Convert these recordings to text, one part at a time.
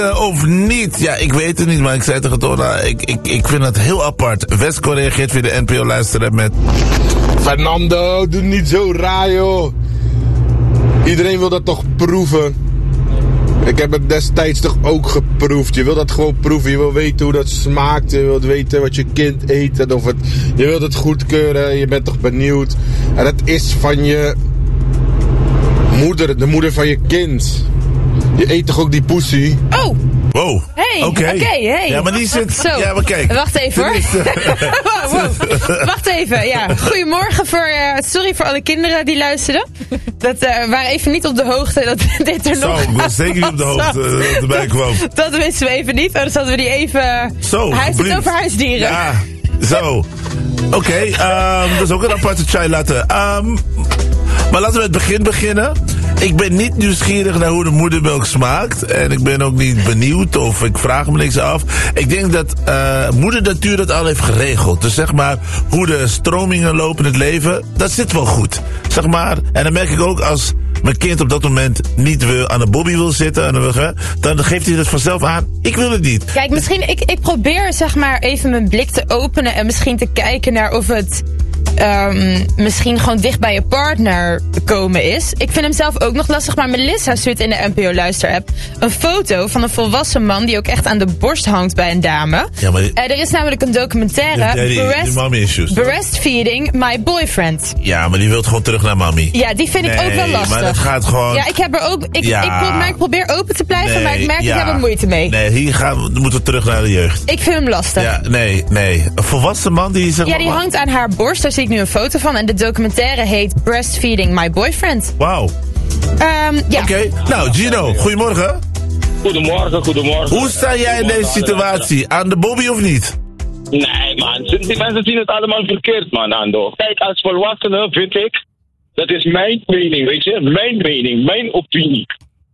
Of niet? Ja, ik weet het niet, maar ik zei tegen Donna, ik vind het heel apart. Wesco reageert via de NPO-luisteraar met... Fernando, doe niet zo raar, joh. Iedereen wil dat toch proeven. Ik heb het destijds toch ook geproefd. Je wil dat gewoon proeven. Je wil weten hoe dat smaakt. Je wilt weten wat je kind eet. En of je wilt het goedkeuren. Je bent toch benieuwd. En het is van je moeder. De moeder van je kind. Je eet toch ook die poesie? Oh! Wow. Hey, oké. Hey. Ja, maar die zit... Zo. Ja, maar kijk. Wacht even hoor. Wow. Wacht even, ja. Goedemorgen sorry voor alle kinderen die luisteren. Dat waren even niet op de hoogte dat dit er nog... Zo, ik was zeker niet op de hoogte dat het erbij kwam. Dat wisten we even niet. Dus hadden we die even... Zo, Hij heeft het over huisdieren. Ja, zo. Oké, dat is ook een aparte chai latte. Maar laten we het begin beginnen. Ik ben niet nieuwsgierig naar hoe de moedermelk smaakt. En ik ben ook niet benieuwd of ik vraag me niks af. Ik denk dat moeder natuur dat al heeft geregeld. Dus zeg maar, hoe de stromingen lopen in het leven, dat zit wel goed. Zeg maar, en dan merk ik ook als mijn kind op dat moment niet aan de bobby wil zitten, dan geeft hij dat vanzelf aan. Ik wil het niet. Kijk, misschien, ik probeer zeg maar even mijn blik te openen en misschien te kijken naar of het... misschien gewoon dicht bij je partner komen is. Ik vind hem zelf ook nog lastig, maar Melissa stuurt in de NPO-luisterapp een foto van een volwassen man die ook echt aan de borst hangt bij een dame. Ja, maar er is namelijk een documentaire, Breastfeeding My Boyfriend. Ja, maar die wil gewoon terug naar mami. Ja, die vind ik ook wel lastig. Maar dat gaat gewoon... Ja, ik heb er ook... Ik probeer open te blijven, maar ik merk, ik heb er moeite mee. Nee, hier moeten we terug naar de jeugd. Ik vind hem lastig. Ja, nee. Een volwassen man die... Ja, die hangt aan haar borst, daar zie ik nu een foto van. En de documentaire heet Breastfeeding My Boyfriend. Wauw. Ja. Oké. Nou, Gino, goedemorgen. Goedemorgen. Hoe sta jij in deze situatie? Aan de bobby of niet? Nee, man. Die mensen zien het allemaal verkeerd, man, Ando. Kijk, als volwassene vind ik... Dat is mijn mening, weet je? Mijn mening, mijn opinie.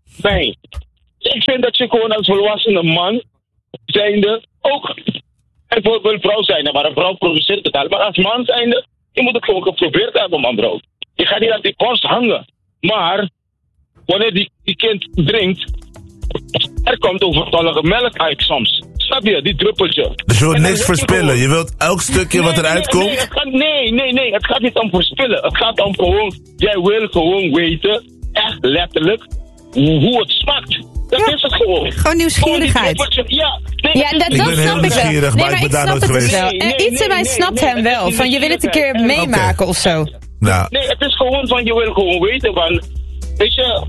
Ik vind dat je gewoon als volwassene man zijnde ook... En bijvoorbeeld vrouw zijnde, maar een vrouw produceert het al. Maar als man zijnde, je moet het gewoon geprobeerd hebben, man, bro. Je gaat niet aan die kost hangen. Maar, wanneer die kind drinkt, er komt overtollige melk uit soms. Snap je, die druppeltje. Dus je wilt niks verspillen? Je wilt elk stukje wat eruit komt? Nee, het gaat niet om verspillen. Het gaat om gewoon, jij wil gewoon weten, echt letterlijk, hoe het smaakt. Dat is het gewoon. Gewoon nieuwsgierigheid. Dat snap ik wel. Nieuwsgierig, maar ik ben daar nooit geweest. Iets in mij snapt hem wel. Van je wil het een keer meemaken of zo. Nou. Nee, het is gewoon van je wil gewoon weten van, weet je,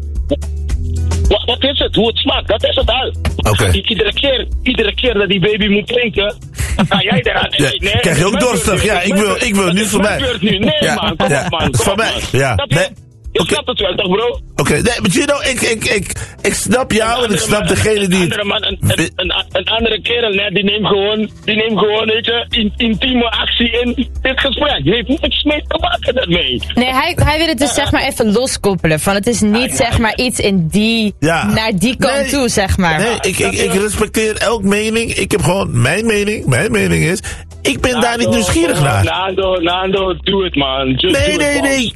wat is het, hoe het smaakt, dat is het al. Okay. Iedere keer dat die baby moet drinken, dan ga jij eraan. Nee, krijg je ook dorstig? Ja, ik wil niet voor mij. Nee, man, kom op, man. Van mij, ja. Je snapt het wel, toch, bro? Oké, nee, maar Gino, ik snap jou en ik snap degene die... Een andere kerel, nee, die neemt gewoon, weet je, intieme actie in dit gesprek. Die heeft niks mee te maken daarmee. Nee, hij wil het dus zeg maar even loskoppelen. Van het is niet zeg maar iets in die, naar die kant toe, zeg maar. Nee, ik respecteer elk mening. Ik heb gewoon mijn mening. Mijn mening is... Ik ben daar niet nieuwsgierig naar. Nando, doe het, man. Nee.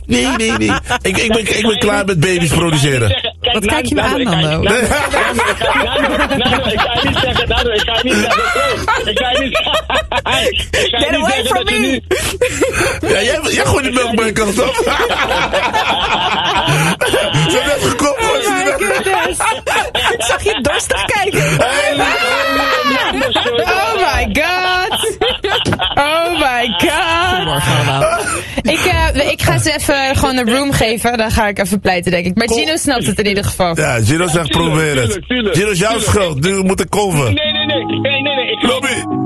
Ik ben klaar met baby's produceren. Wat kijk je me aan, Nando? Nando, ik ga niet zeggen. Get away from me! Ja, jij gooit die melk bij de kant op. Ze hebben net gekocht. Ik zag je dorstig kijken. Oh my god. Oh my god. Ik ga ze even gewoon een room geven. Dan ga ik even pleiten, denk ik. Maar Gino snapt het in ieder geval. Ja, Gino zegt probeer het. Gino is jouw schuld. Nu moet ik kolven. Nee. Lobby.